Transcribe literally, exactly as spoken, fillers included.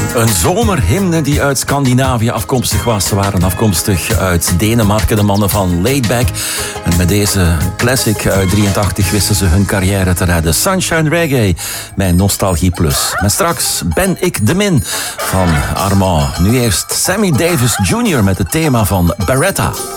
Een zomerhymne die uit Scandinavië afkomstig was. Ze waren afkomstig uit Denemarken, de mannen van Laidback. En met deze classic uit drieëntachtig wisten ze hun carrière te redden. Sunshine Reggae, mijn Nostalgie Plus. Maar straks Ben ik de Min van Armand. Nu eerst Sammy Davis junior met het thema van Beretta.